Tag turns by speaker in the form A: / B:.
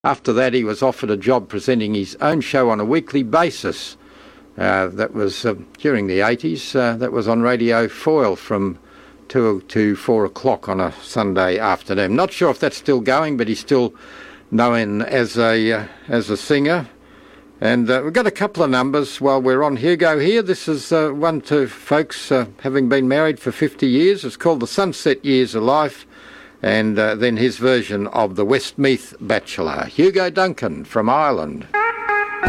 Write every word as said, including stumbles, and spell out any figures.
A: After that, he was offered a job presenting his own show on a weekly basis. Uh, that was uh, during the eighties. Uh, that was on Radio Foil from two to four o'clock on a Sunday afternoon. Not sure if that's still going, but he's still known as a uh, as a singer. And uh, we've got a couple of numbers while we're on Hugo here. This is uh, one to folks uh, having been married for fifty years. It's called The Sunset Years of Life. And uh, then his version of the Westmeath Bachelor. Hugo Duncan from Ireland.